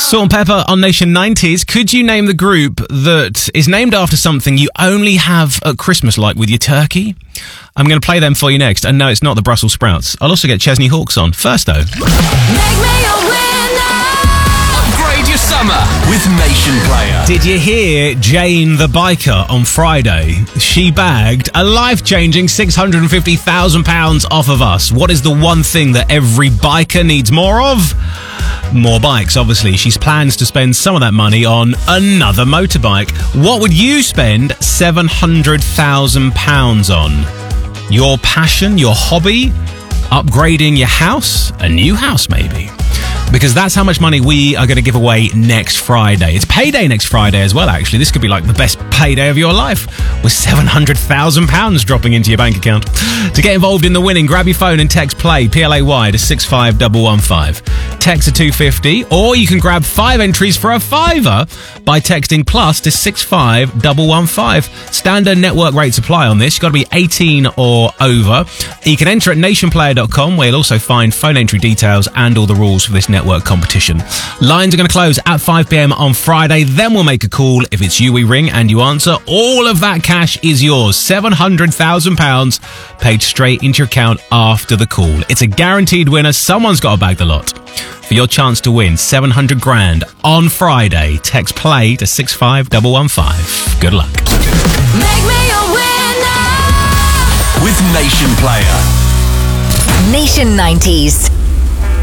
Salt and Pepper on Nation 90s. Could you name the group that is named after something you only have at Christmas, like with your turkey? I'm going to play them for you next. And no, it's not the Brussels sprouts. I'll also get Chesney Hawkes on. First, though. Make me a winner. Upgrade your summer with Nation Player. Did you hear Jane the biker on Friday? She bagged a life-changing £650,000 off of us. What is the one thing that every biker needs more of? More bikes, obviously. She's plans to spend some of that money on another motorbike. What would you spend £700,000 on? Your passion, your hobby, upgrading your house, a new house maybe. Because that's how much money we are going to give away next Friday. It's payday next Friday as well, actually. This could be like the best payday of your life with £700,000 dropping into your bank account. To get involved in the winning, grab your phone and text PLAY, PLAY, to 65115. Text to 250, or you can grab 5 entries for a £5 by texting plus to 65115. Standard network rates apply on this. You've got to be 18 or over. You can enter at nationplayer.com, where you'll also find phone entry details and all the rules for this network competition. Lines are going to close at 5 p.m. on Friday. Then we'll make a call. If it's you we ring and you answer, all of that cash is yours. £700,000 paid straight into your account after the call. It's a guaranteed winner. Someone's got to bag the lot. For your chance to win 700 grand on Friday, text PLAY to 65115. Good luck. Make me a winner. With Nation Player. Nation 90s.